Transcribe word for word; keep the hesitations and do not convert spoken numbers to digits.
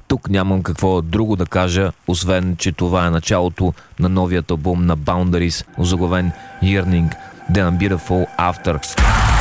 Тук нямам какво друго да кажа, освен, че това е началото на новият албум на Boundaries, озаглавен Yearning, Then Beautiful After.